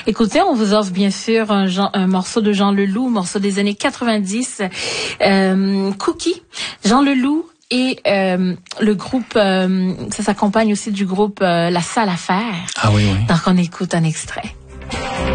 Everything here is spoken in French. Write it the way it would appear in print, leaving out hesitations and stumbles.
Écoutez, on vous offre bien sûr un morceau de Jean Leloup, morceau des années 90, Cookie, Jean Leloup. Et le groupe, ça s'accompagne aussi du groupe La Salle à faire. Ah oui, oui. Donc on écoute un extrait.